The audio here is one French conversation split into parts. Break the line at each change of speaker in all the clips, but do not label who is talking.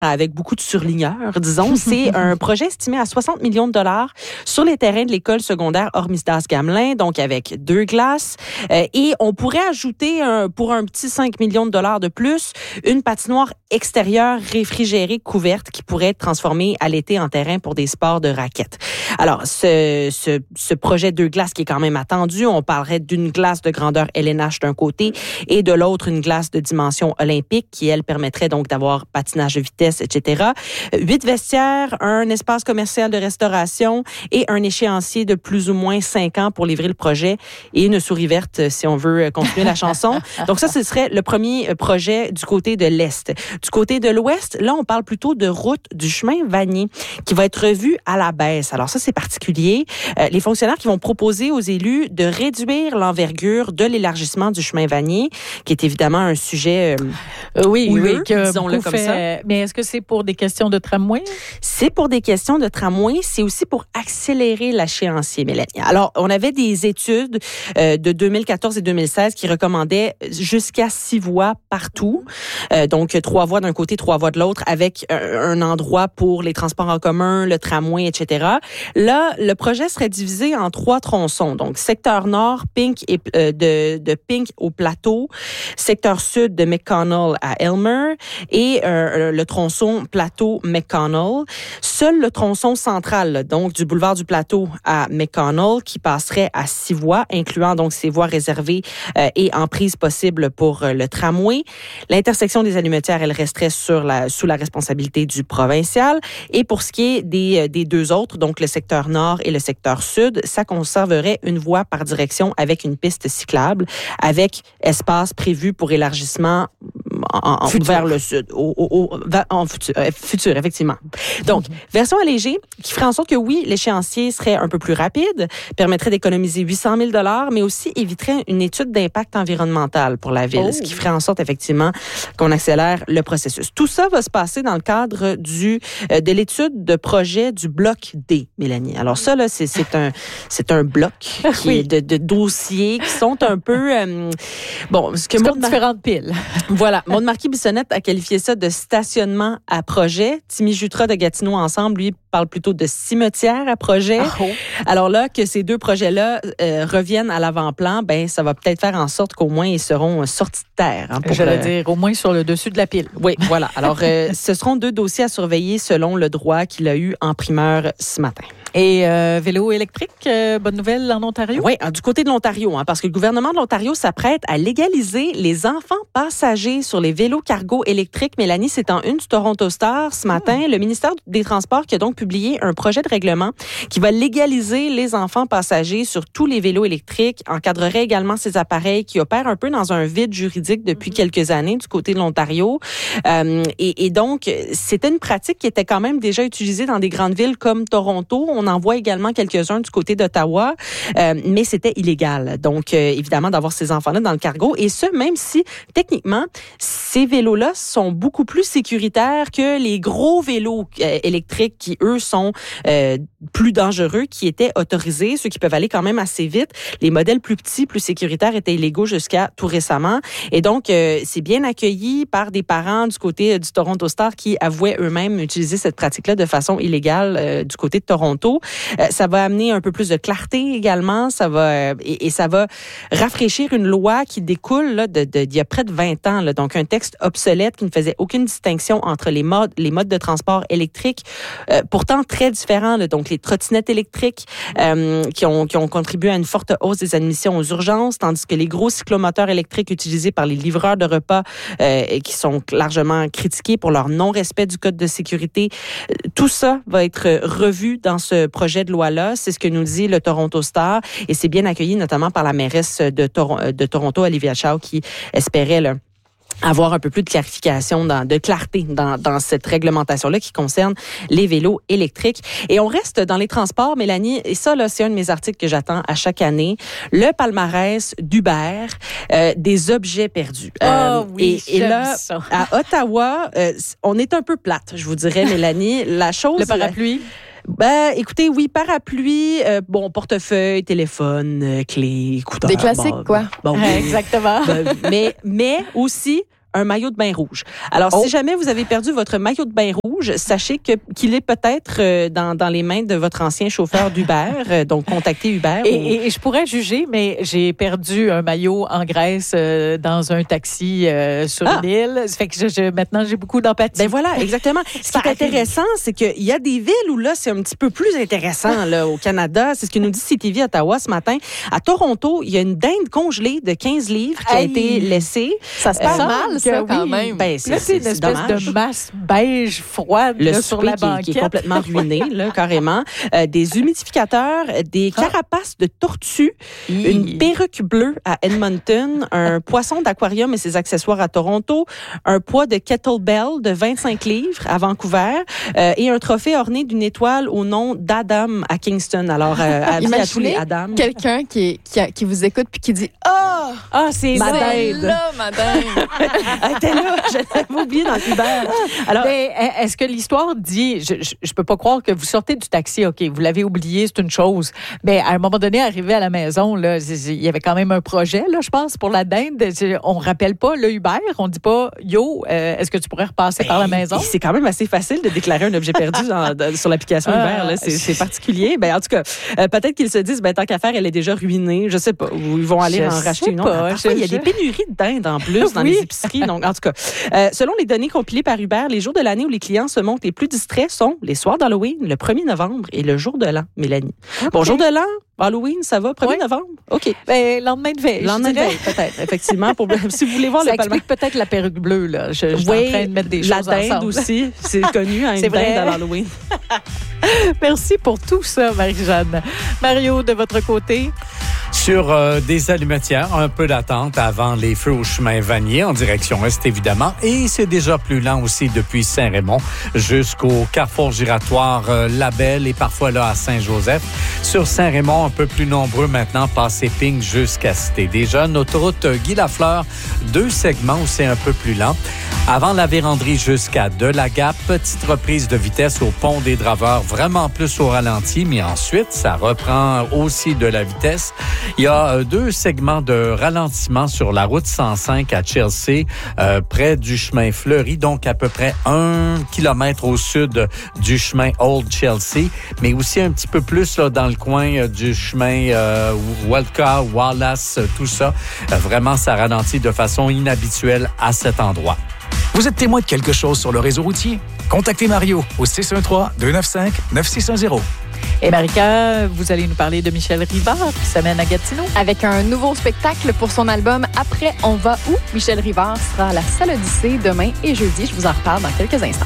avec beaucoup de surligneurs, disons. C'est un projet estimé à 60 millions de dollars sur les terrains de l'école secondaire Hormisdas-Gamelin, donc avec 2 glaces. Et on pourrait ajouter, pour un petit 5 millions de dollars de plus, une patinoire extérieure réfrigérée couverte qui pourrait être transformée à l'été en terrain pour des sports de raquettes. Alors, ce projet 2 glaces qui est quand même attendu, on parlerait d'une glace de grandeur LNH d'un côté et de l'autre une glace de dimension olympique qui, elle, permettrait donc d'avoir patinage de vitesse, etc. 8 vestiaires, un espace commercial de restauration et un échéancier de plus ou moins 5 ans pour livrer le projet et une souris verte si on veut continuer la chanson. Donc ça, ce serait le premier projet du côté de l'Est. Du côté de l'Ouest, là, on parle plutôt de route du chemin Vanier qui va être revue à la baisse. Alors ça, c'est particulier. Les fonctionnaires qui vont proposer aux élus de réduire l'envergure de l'élargissement du chemin Vanier, qui est évidemment un sujet houleux, disons-le comme ça.
Mais est-ce que c'est pour des questions de tramway?
C'est pour des questions de tramway. C'est aussi pour accélérer l'échéancier, Mélanie. Alors, on avait des études de 2014 et 2016 qui recommandaient jusqu'à 6 voies partout. Donc, 3 voies d'un côté, 3 voies de l'autre, avec un endroit pour les transports en commun, le tramway, etc. Là, le projet serait divisé en 3 tronçons. Donc, secteur nord, Pink et de Pink au plateau, secteur sud de McConnell à Elmer et le tronçon plateau McConnell. Seul le tronçon central, donc du boulevard du Plateau à McConnell, qui passerait à 6 voies, incluant donc ces voies réservées et en prise possible pour le tramway. L'intersection des allumetières, elle resterait sous la responsabilité du provincial. Et pour ce qui est des 2 autres, donc le secteur nord et le secteur sud, ça conserverait une voie par direction avec une piste cyclable, avec espace prévu pour élargissement vers le sud, en futur, effectivement. Donc, version allégée qui ferait en sorte que oui, l'échéancier serait un peu plus rapide, permettrait d'économiser 800 000 $, mais aussi éviterait une étude d'impact environnemental pour la ville, ce qui ferait en sorte effectivement qu'on accélère le processus. Tout ça va se passer dans le cadre de l'étude de projet du bloc D, Mélanie. Alors ça, là, c'est un bloc qui est de dossiers qui sont un peu
c'est comme différentes piles.
Voilà. Maude Marquis-Bissonnette a qualifié ça de stationnement à projet. Timmy Jutras de Gatineau Ensemble, lui, parle plutôt de cimetière à projet. Alors là, que ces 2 projets-là reviennent à l'avant-plan, ça va peut-être faire en sorte qu'au moins ils seront sortis de terre.
J'allais dire, au moins sur le dessus de la pile.
Oui, voilà. Alors, ce seront 2 dossiers à surveiller selon le droit qu'il a eu en primeur ce matin.
Et vélo électrique, bonne nouvelle en Ontario?
Oui, du côté de l'Ontario, parce que le gouvernement de l'Ontario s'apprête à légaliser les enfants passagers sur les vélos cargo électriques. Mélanie, c'est en une du Toronto Star ce matin. Le ministère des Transports qui a donc publié un projet de règlement qui va légaliser les enfants passagers sur tous les vélos électriques, encadrerait également ces appareils qui opèrent un peu dans un vide juridique depuis quelques années du côté de l'Ontario. Et donc, c'était une pratique qui était quand même déjà utilisée dans des grandes villes comme Toronto. On en voit également quelques-uns du côté d'Ottawa, mais c'était illégal. Donc, évidemment, d'avoir ces enfants-là dans le cargo. Et ce, même si, techniquement, ces vélos-là sont beaucoup plus sécuritaires que les gros vélos électriques qui, eux, sont plus dangereux, qui étaient autorisés, ceux qui peuvent aller quand même assez vite. Les modèles plus petits, plus sécuritaires étaient illégaux jusqu'à tout récemment. Et donc, c'est bien accueilli par des parents du côté du Toronto Star qui avouaient eux-mêmes utiliser cette pratique-là de façon illégale du côté de Toronto. Ça va amener un peu plus de clarté également. Ça va rafraîchir une loi qui découle là, d'il y a près de 20 ans. Là, donc, un texte obsolète qui ne faisait aucune distinction entre les modes de transport électriques, pourtant très différents. Là, donc, les trottinettes électriques qui ont contribué à une forte hausse des admissions aux urgences, tandis que les gros cyclomoteurs électriques utilisés par les livreurs de repas qui sont largement critiqués pour leur non-respect du code de sécurité, tout ça va être revu dans ce projet de loi-là. C'est ce que nous dit le Toronto Star et c'est bien accueilli notamment par la mairesse de Toronto, Olivia Chow, qui espérait avoir un peu plus de clarification, de clarté dans cette réglementation-là qui concerne les vélos électriques. Et on reste dans les transports, Mélanie, et ça, là, c'est un de mes articles que j'attends à chaque année, le palmarès d'Uber des objets perdus.
Oui,
et là,
ça.
à Ottawa, on est un peu plate, je vous dirais, Mélanie. La chose...
Le parapluie?
Écoutez, oui, parapluie, portefeuille, téléphone, clé, écouteurs.
Des classiques, quoi.
Bon,
Exactement.
mais aussi un maillot de bain rouge. Alors, si jamais vous avez perdu votre maillot de bain rouge, sachez qu'il est peut-être dans les mains de votre ancien chauffeur d'Uber. Donc, contactez Uber.
Et je pourrais juger, mais j'ai perdu un maillot en Grèce dans un taxi sur une île. Ça fait que maintenant, j'ai beaucoup d'empathie.
Ben voilà, exactement. Ce qui est intéressant, c'est qu'il y a des villes où là, c'est un petit peu plus intéressant là, au Canada. C'est ce que nous dit CTV Ottawa ce matin. À Toronto, il y a une dinde congelée de 15 livres qui a été laissée.
Ça se passe mal, ça, quand même.
Ben,
c'est une espèce de masse beige froide là, sur la banquette.
Qui est complètement ruiné, là, carrément. Des humidificateurs, des carapaces de tortues, une perruque bleue à Edmonton, un poisson d'aquarium et ses accessoires à Toronto, un poids de kettlebell de 25 livres à Vancouver et un trophée orné d'une étoile au nom d'Adam à Kingston. Alors, avis à tous les Adam.
Quelqu'un qui vous écoute puis qui dit « Ah,
c'est
ma
dinde.
là, ma dinde. »
T'es là, je l'avais oublié dans Uber.
Alors, mais est-ce que l'histoire dit, je peux pas croire que vous sortez du taxi, OK, vous l'avez oublié, c'est une chose, mais à un moment donné, arrivé à la maison, là, il y avait quand même un projet, là, je pense, pour la dinde. On rappelle pas le Uber, on dit pas, yo, est-ce que tu pourrais repasser par la maison?
C'est quand même assez facile de déclarer un objet perdu sur l'application Uber. Là. C'est particulier. Ben, en tout cas, peut-être qu'ils se disent, ben, tant qu'à faire, elle est déjà ruinée. Je sais pas. Ou ils vont aller en racheter une autre. Parfois, il y a des pénuries de dinde en plus dans les épiceries. Donc, en tout cas, selon les données compilées par Uber, les jours de l'année où les clients se montrent les plus distraits sont les soirs d'Halloween, le 1er novembre et le jour de l'an, Mélanie. Okay. Bon, jour de l'an, Halloween, ça va, 1er novembre? OK.
Ben, lendemain de veille.
Lendemain de veille, peut-être, effectivement. Si vous voulez voir
ça
le palmarès.
explique peut-être la perruque bleue, là. Je suis en train de mettre des choses ensemble.
La dinde aussi, c'est connu, hein, une dinde à l'Halloween.
Merci pour tout ça, Marie-Jeanne. Mario, de votre côté?
Sur des allumetières, un peu d'attente avant les feux au chemin Vanier en direction est, évidemment. Et c'est déjà plus lent aussi depuis Saint-Raymond jusqu'au carrefour giratoire Labelle et parfois là à Saint-Joseph. Sur Saint-Raymond, un peu plus nombreux maintenant, passé Ping jusqu'à Cité des Jeunes. Autoroute Guy-Lafleur, 2 segments où c'est un peu plus lent. Avant la Vérandrie jusqu'à Delagape, petite reprise de vitesse au pont des Draveurs, vraiment plus au ralenti, mais ensuite, ça reprend aussi de la vitesse. Il y a 2 segments de ralentissement sur la route 105 à Chelsea, près du chemin Fleury, donc à peu près 1 kilomètre au sud du chemin Old Chelsea, mais aussi un petit peu plus là, dans le coin du chemin Walca, Wallace, tout ça. Vraiment, ça ralentit de façon inhabituelle à cet endroit.
Vous êtes témoin de quelque chose sur le réseau routier? Contactez Mario au 613-295-9610.
Et Marika, vous allez nous parler de Michel Rivard qui s'amène à Gatineau.
Avec un nouveau spectacle pour son album Après, on va où? Michel Rivard sera à la Salle Odyssée demain et jeudi. Je vous en reparle dans quelques instants.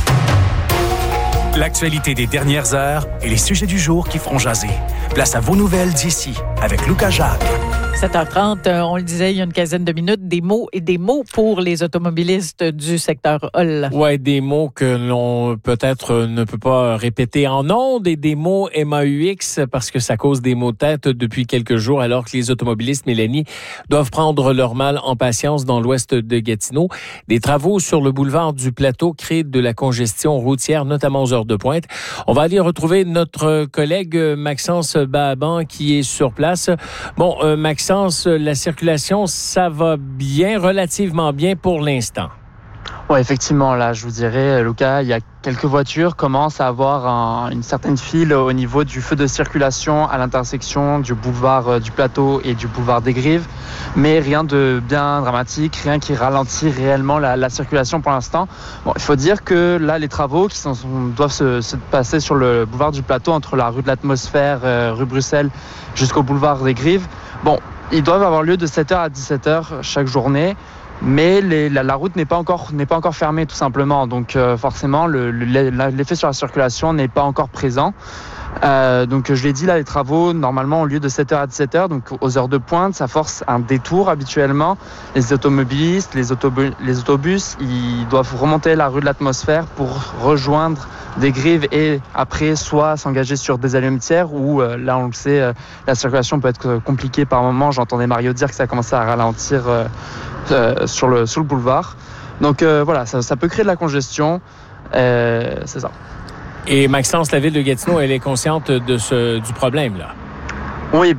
L'actualité des dernières heures et les sujets du jour qui feront jaser. Place à vos nouvelles d'ici avec Lucas Jacques.
7h30, on le disait il y a une quinzaine de minutes, des mots et des mots pour les automobilistes du secteur Hull.
Ouais, des mots que l'on peut-être ne peut pas répéter en ondes et des mots MAUX parce que ça cause des maux de tête depuis quelques jours alors que les automobilistes, Mélanie, doivent prendre leur mal en patience dans l'ouest de Gatineau. Des travaux sur le boulevard du Plateau créent de la congestion routière, notamment aux heures de pointe. On va aller retrouver notre collègue Maxence Bahaban qui est sur place. Bon, Maxence, la circulation, ça va bien, relativement bien pour l'instant.
Oui, effectivement, là, je vous dirais, Lucas, il y a quelques voitures commencent à avoir une certaine file au niveau du feu de circulation à l'intersection du boulevard du Plateau et du boulevard des Grives, mais rien de bien dramatique, rien qui ralentit réellement la circulation pour l'instant. Bon, il faut dire que là, les travaux qui doivent se passer sur le boulevard du Plateau entre la rue de l'Atmosphère, rue Bruxelles, jusqu'au boulevard des Grives, bon, ils doivent avoir lieu de 7h à 17h chaque journée. Mais la route n'est pas encore fermée tout simplement, donc forcément l'effet sur la circulation n'est pas encore présent. Donc je l'ai dit là, les travaux normalement ont lieu de 7h à 17h, donc aux heures de pointe, ça force un détour habituellement. Les automobilistes, les autobus, ils doivent remonter la rue de l'Atmosphère pour rejoindre des Grives et après soit s'engager sur des allumetières où là on le sait, la circulation peut être compliquée par moments. J'entendais Mario dire que ça commençait à ralentir sur le boulevard. Donc voilà, ça peut créer de la congestion, c'est ça.
Et Maxence, la ville de Gatineau, elle est consciente du problème, là?
Oui,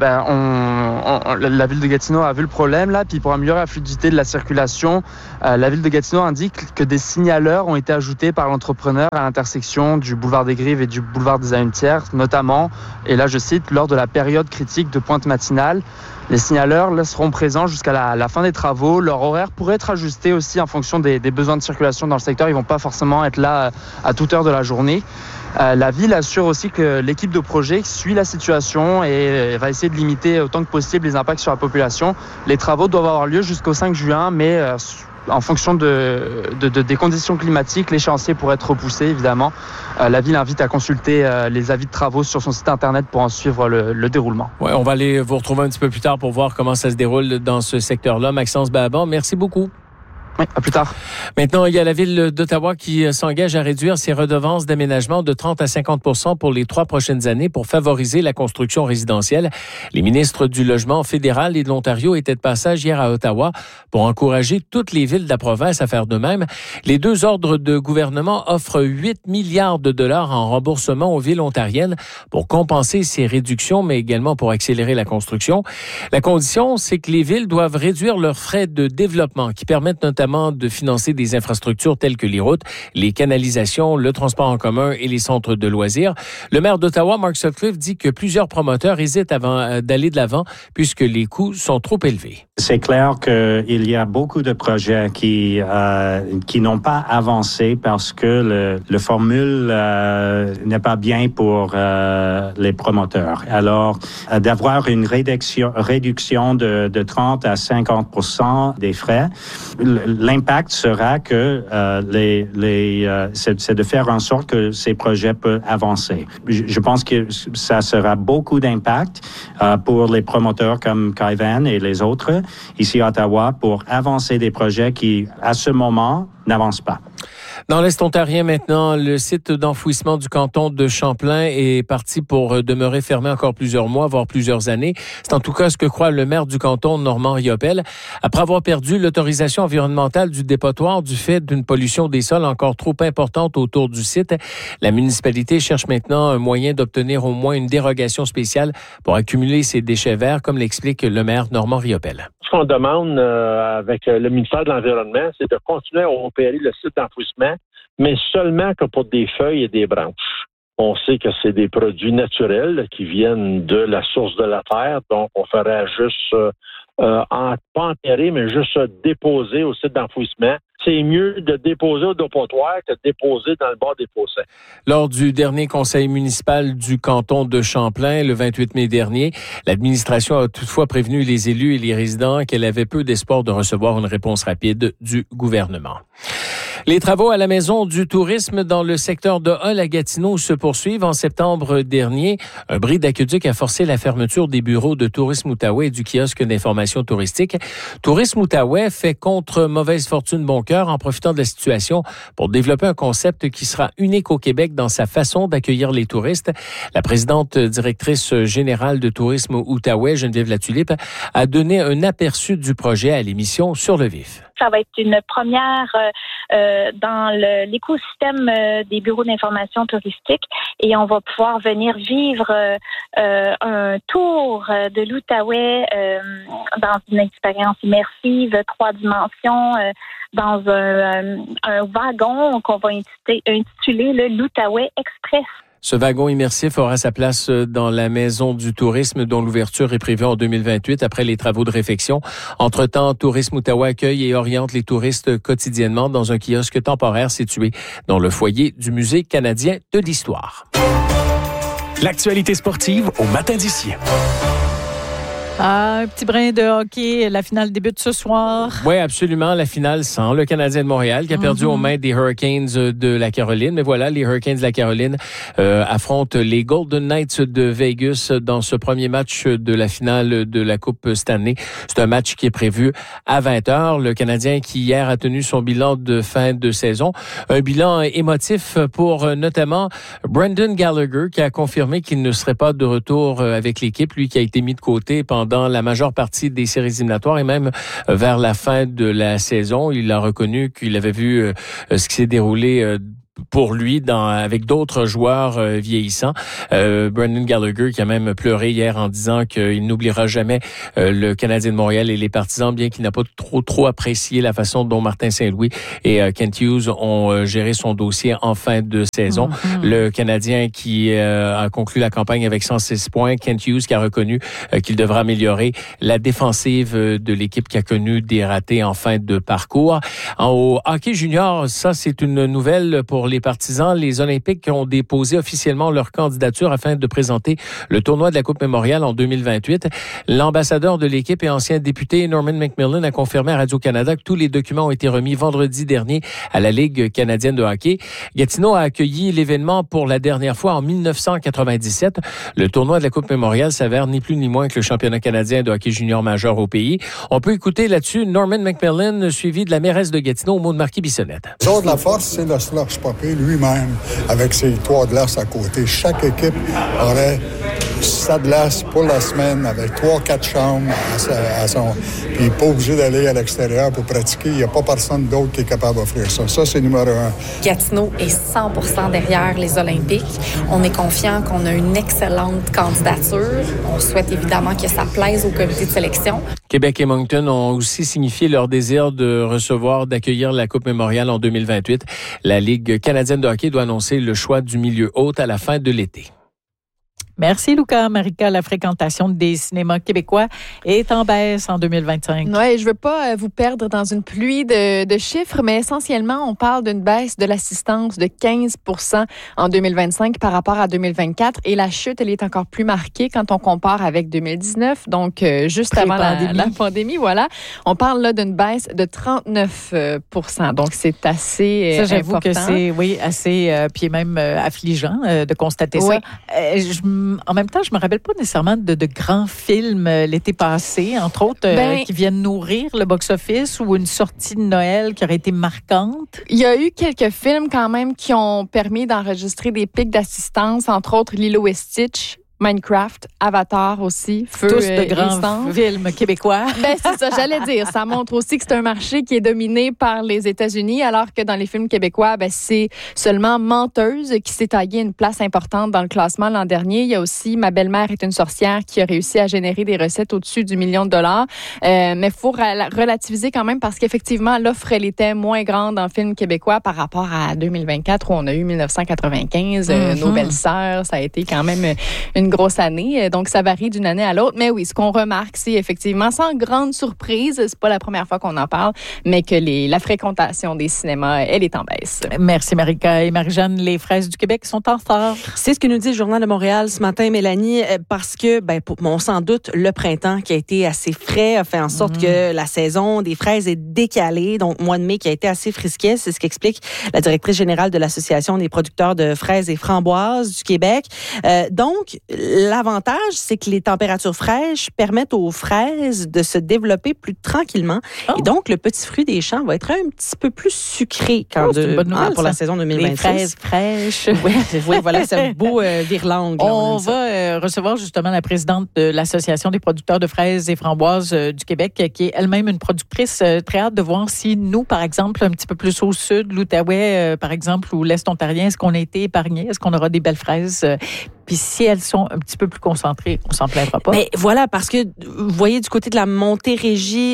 la ville de Gatineau a vu le problème là, puis pour améliorer la fluidité de la circulation, la ville de Gatineau indique que des signaleurs ont été ajoutés par l'entrepreneur à l'intersection du boulevard des Grives et du boulevard des Amitières, notamment, et là je cite, lors de la période critique de pointe matinale. Les signaleurs là, seront présents jusqu'à la fin des travaux. Leur horaire pourrait être ajusté aussi en fonction des besoins de circulation dans le secteur. Ils vont pas forcément être là à toute heure de la journée. La ville assure aussi que l'équipe de projet suit la situation et va essayer de limiter autant que possible les impacts sur la population. Les travaux doivent avoir lieu jusqu'au 5 juin, mais en fonction des conditions climatiques, l'échéancier pourrait être repoussé, évidemment. La ville invite à consulter les avis de travaux sur son site Internet pour en suivre le déroulement.
Ouais, on va aller vous retrouver un petit peu plus tard pour voir comment ça se déroule dans ce secteur-là. Maxence Baban, merci beaucoup.
Oui, à plus tard.
Maintenant, il y a la Ville d'Ottawa qui s'engage à réduire ses redevances d'aménagement de 30 à 50 % pour les 3 prochaines années pour favoriser la construction résidentielle. Les ministres du Logement fédéral et de l'Ontario étaient de passage hier à Ottawa pour encourager toutes les villes de la province à faire de même. Les deux ordres de gouvernement offrent 8 milliards de dollars en remboursement aux villes ontariennes pour compenser ces réductions, mais également pour accélérer la construction. La condition, c'est que les villes doivent réduire leurs frais de développement qui permettent notamment de financer des infrastructures telles que les routes, les canalisations, le transport en commun et les centres de loisirs. Le maire d'Ottawa, Mark Sutcliffe, dit que plusieurs promoteurs hésitent avant d'aller de l'avant puisque les coûts sont trop élevés.
C'est clair qu'il y a beaucoup de projets qui n'ont pas avancé parce que le formule n'est pas bien pour les promoteurs. Alors, d'avoir une réduction de 30 à 50 % des frais, l'impact sera que c'est de faire en sorte que ces projets peuvent avancer. Je pense que ça sera beaucoup d'impact pour les promoteurs comme Kaivan et les autres ici à Ottawa pour avancer des projets qui, à ce moment, n'avancent pas.
Dans l'Est ontarien maintenant, le site d'enfouissement du canton de Champlain est parti pour demeurer fermé encore plusieurs mois, voire plusieurs années. C'est en tout cas ce que croit le maire du canton, Normand Riopel. Après avoir perdu l'autorisation environnementale du dépotoir du fait d'une pollution des sols encore trop importante autour du site, la municipalité cherche maintenant un moyen d'obtenir au moins une dérogation spéciale pour accumuler ces déchets verts, comme l'explique le maire Normand Riopel.
Ce qu'on demande avec le ministère de l'Environnement, c'est de continuer à opérer le site d'enfouissement, mais seulement que pour des feuilles et des branches. On sait que c'est des produits naturels qui viennent de la source de la terre, donc on ferait juste, pas enterrer, mais juste déposer au site d'enfouissement. C'est mieux de déposer au dépotoir que de déposer dans le bord des fossés.
Lors du dernier conseil municipal du canton de Champlain, le 28 mai dernier, l'administration a toutefois prévenu les élus et les résidents qu'elle avait peu d'espoir de recevoir une réponse rapide du gouvernement. Les travaux à la Maison du tourisme dans le secteur de Hull à Gatineau se poursuivent. En septembre dernier, un bris d'aqueduc a forcé la fermeture des bureaux de Tourisme Outaouais et du kiosque d'information touristique. Tourisme Outaouais fait contre mauvaise fortune bon cœur en profitant de la situation pour développer un concept qui sera unique au Québec dans sa façon d'accueillir les touristes. La présidente directrice générale de Tourisme Outaouais, Geneviève Latulippe, a donné un aperçu du projet à l'émission Sur le vif.
Ça va être une première dans l'écosystème des bureaux d'information touristique et on va pouvoir venir vivre un tour de l'Outaouais dans une expérience immersive, 3 dimensions, dans un wagon qu'on va intituler le l'Outaouais Express.
Ce wagon immersif aura sa place dans la Maison du tourisme dont l'ouverture est prévue en 2028 après les travaux de réfection. Entre-temps, Tourisme Outaouais accueille et oriente les touristes quotidiennement dans un kiosque temporaire situé dans le foyer du Musée canadien de l'histoire.
L'actualité sportive au matin d'ici.
Un petit brin de hockey. La finale débute ce soir.
Oui, absolument. La finale sans le Canadien de Montréal qui a perdu aux mains des Hurricanes de la Caroline. Mais voilà, les Hurricanes de la Caroline affrontent les Golden Knights de Vegas dans ce premier match de la finale de la Coupe Stanley. C'est un match qui est prévu à 20h. Le Canadien qui hier a tenu son bilan de fin de saison. Un bilan émotif pour notamment Brendan Gallagher qui a confirmé qu'il ne serait pas de retour avec l'équipe. Lui qui a été mis de côté pendant la majeure partie des séries éliminatoires et même vers la fin de la saison. Il a reconnu qu'il avait vu ce qui s'est déroulé pour lui avec d'autres joueurs vieillissants. Brendan Gallagher qui a même pleuré hier en disant qu'il n'oubliera jamais le Canadien de Montréal et les partisans, bien qu'il n'a pas trop apprécié la façon dont Martin Saint-Louis et Kent Hughes ont géré son dossier en fin de saison. Le Canadien qui a conclu la campagne avec 106 points. Kent Hughes qui a reconnu qu'il devra améliorer la défensive de l'équipe qui a connu des ratés en fin de parcours. Au hockey junior, ça c'est une nouvelle pour les partisans. Les Olympiques ont déposé officiellement leur candidature afin de présenter le tournoi de la Coupe Mémorial en 2028. L'ambassadeur de l'équipe et ancien député Norman McMillan a confirmé à Radio-Canada que tous les documents ont été remis vendredi dernier à la Ligue canadienne de hockey. Gatineau a accueilli l'événement pour la dernière fois en 1997. Le tournoi de la Coupe Mémorial s'avère ni plus ni moins que le championnat canadien de hockey junior majeur au pays. On peut écouter là-dessus Norman McMillan, suivi de la mairesse de Gatineau, au mot de Marquis Bissonnette.
Les autres, la force, c'est le slush puppy lui-même, avec ses 3 glaces à côté. Chaque équipe aurait sa glace pour la semaine, avec 3-4 chambres à son... Puis pas obligé d'aller à l'extérieur pour pratiquer. Il n'y a pas personne d'autre qui est capable d'offrir ça. Ça, c'est numéro 1.
Gatineau est 100% derrière les Olympiques. On est confiant qu'on a une excellente candidature. On souhaite évidemment que ça plaise au comité de sélection.
Québec et Moncton ont aussi signifié leur désir d'accueillir la Coupe Mémorial en 2028. La Ligue canadienne de hockey doit annoncer le choix du milieu hôte à la fin de l'été.
Merci, Luca. Marika, la fréquentation des cinémas québécois est en baisse en 2025.
Oui, je veux pas vous perdre dans une pluie de chiffres, mais essentiellement, on parle d'une baisse de l'assistance de 15% en 2025 par rapport à 2024. Et la chute, elle est encore plus marquée quand on compare avec 2019, donc juste avant la pandémie. Voilà. On parle là d'une baisse de 39%. Donc, c'est assez
ça, j'avoue
important.
Que c'est, oui, assez, puis même affligeant de constater ça. En même temps, je me rappelle pas nécessairement de grands films l'été passé, entre autres, qui viennent nourrir le box-office ou une sortie de Noël qui aurait été marquante.
Il y a eu quelques films quand même qui ont permis d'enregistrer des pics d'assistance, entre autres Lilo et Stitch, Minecraft, Avatar aussi, Feu
tous de grands films québécois.
C'est ça, j'allais dire. Ça montre aussi que c'est un marché qui est dominé par les États-Unis, alors que dans les films québécois, c'est seulement Menteuse qui s'est taillé une place importante dans le classement l'an dernier. Il y a aussi Ma belle-mère est une sorcière qui a réussi à générer des recettes au-dessus du $1 million. Mais il faut relativiser quand même parce qu'effectivement, l'offre, elle était moins grande en films québécois par rapport à 2024 où on a eu 1995, Nos belles-sœurs. Ça a été quand même une grosse année, donc ça varie d'une année à l'autre. Mais oui, ce qu'on remarque, c'est effectivement, sans grande surprise, c'est pas la première fois qu'on en parle, mais que la fréquentation des cinémas, elle est en baisse.
Merci Marika et Marie-Jeanne. Les Fraises du Québec sont en retard.
C'est ce que nous dit le Journal de Montréal ce matin, Mélanie, parce que, on s'en doute, le printemps qui a été assez frais a fait en sorte que la saison des fraises est décalée. Donc, mois de mai qui a été assez frisquet, c'est ce qu'explique la directrice générale de l'Association des producteurs de fraises et framboises du Québec. Donc, l'avantage, c'est que les températures fraîches permettent aux fraises de se développer plus tranquillement. Et donc, le petit fruit des champs va être un petit peu plus sucré
c'est une bonne nouvelle,
pour la saison 2026.
Les fraises fraîches.
Oui, voilà, c'est un beau virlangue.
On va recevoir justement la présidente de l'Association des producteurs de fraises et framboises du Québec, qui est elle-même une productrice. Très hâte de voir si nous, par exemple, un petit peu plus au sud, l'Outaouais, par exemple, ou l'Est ontarien, est-ce qu'on a été épargnés? Est-ce qu'on aura des belles fraises? Puis si elles sont un petit peu plus concentrées, on s'en plaindra pas.
Mais voilà, parce que vous voyez du côté de la Montérégie,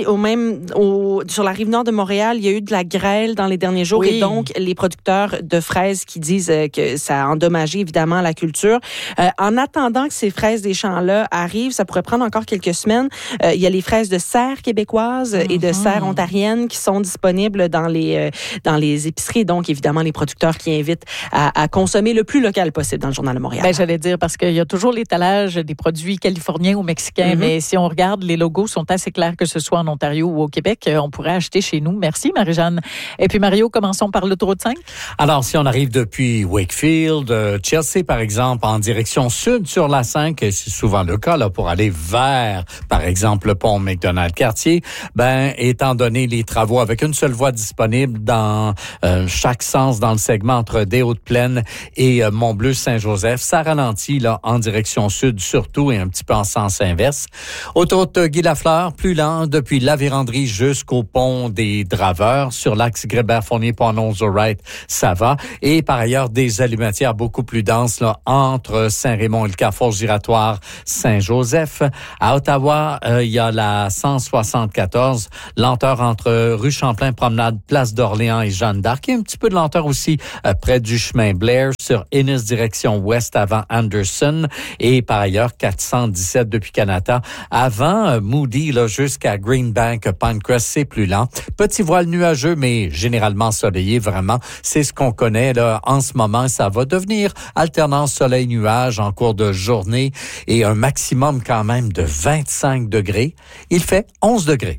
sur la rive nord de Montréal, il y a eu de la grêle dans les derniers jours. Et donc, les producteurs de fraises qui disent que ça a endommagé évidemment la culture. En attendant que ces fraises des champs-là arrivent, ça pourrait prendre encore quelques semaines. Il y a les fraises de serre québécoises et de serre ontarienne qui sont disponibles dans les épiceries. Donc, évidemment, les producteurs qui invitent à consommer le plus local possible dans le Journal de Montréal.
J'allais dire, parce qu'il y a toujours l'étalage des produits californiens ou mexicains, mais si on regarde, les logos sont assez clairs, que ce soit en Ontario ou au Québec. On pourrait acheter chez nous. Merci, Marie-Jeanne. Et puis, Mario, commençons par l'autoroute 5.
Alors, si on arrive depuis Wakefield, Chelsea, par exemple, en direction sud sur la 5, et c'est souvent le cas, là, pour aller vers, par exemple, le pont McDonald-Cartier, étant donné les travaux avec une seule voie disponible dans chaque sens dans le segment entre Des Hautes-Plaines et Mont-Bleu-Saint-Joseph, ça ralentit, là, en direction sud surtout et un petit peu en sens inverse. Autoroute Guy Lafleur, plus lent depuis la Vérandrie jusqu'au pont des Draveurs. Sur l'axe Grébert-Fournier, Pont-Nose-Wright, ça va. Et par ailleurs, des allumatières beaucoup plus denses là, entre Saint-Raymond et le carrefour giratoire Saint-Joseph. À Ottawa, il y a la 174, lenteur entre rue Champlain, promenade Place d'Orléans et Jeanne d'Arc. Et un petit peu de lenteur aussi près du chemin Blair sur Innis direction ouest avant Anderson. Et par ailleurs, 417 depuis Canada avant Moody là, jusqu'à Greenbank, Pinecrest, c'est plus lent. Petit voile nuageux, mais généralement ensoleillé, vraiment. C'est ce qu'on connaît là en ce moment. Ça va devenir alternance soleil-nuage en cours de journée et un maximum quand même de 25 degrés. Il fait 11 degrés.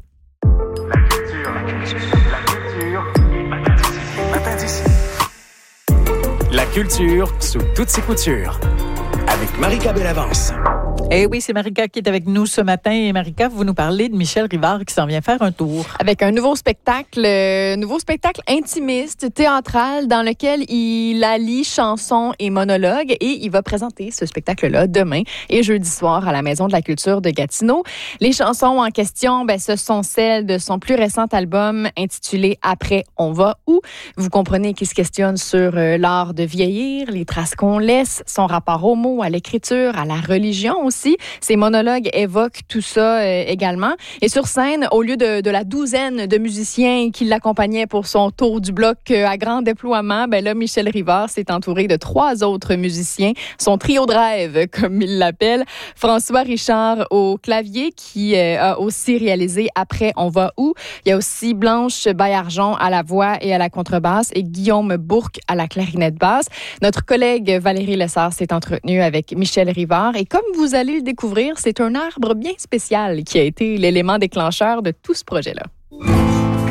La culture sous toutes ses coutures. Avec Marika Bellavance.
Eh oui, c'est Marika qui est avec nous ce matin. Et Marika, vous nous parlez de Michel Rivard qui s'en vient faire un tour.
Avec un nouveau spectacle intimiste, théâtral, dans lequel il allie chansons et monologues. Et il va présenter ce spectacle-là demain et jeudi soir à la Maison de la Culture de Gatineau. Les chansons en question, ce sont celles de son plus récent album intitulé « Après, on va où ». Vous comprenez qu'il se questionne sur l'art de vieillir, les traces qu'on laisse, son rapport aux mots, à l'écriture, à la religion aussi. Ces monologues évoquent tout ça également. Et sur scène, au lieu de la douzaine de musiciens qui l'accompagnaient pour son tour du bloc à grand déploiement, là, Michel Rivard s'est entouré de 3 autres musiciens. Son trio de rêve, comme il l'appelle. François Richard au clavier, qui a aussi réalisé « Après, on va où ». Il y a aussi Blanche Baillargeon à la voix et à la contrebasse et Guillaume Bourque à la clarinette basse. Notre collègue Valérie Lessard s'est entretenue avec Michel Rivard. Et comme vous allez le découvrir, c'est un arbre bien spécial qui a été l'élément déclencheur de tout ce projet-là.